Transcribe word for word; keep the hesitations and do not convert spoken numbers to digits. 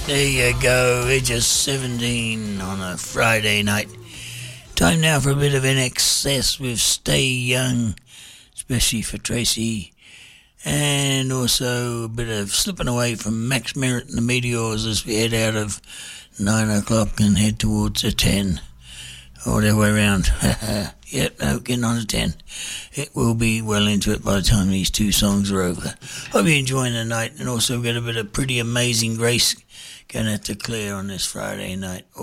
There you go, age of seventeen on a Friday night. Time now for a bit of N X S with Stay Young, especially for Tracy. And also a bit of Slipping Away from Max Merritt and the Meteors as we head out of nine o'clock and head towards the ten. Or the other way around. Yep, no, getting on to ten. It will be well into it by the time these two songs are over. Hope you're enjoying the night, and also get a bit of Pretty Amazing Grace going out to Claire on this Friday night.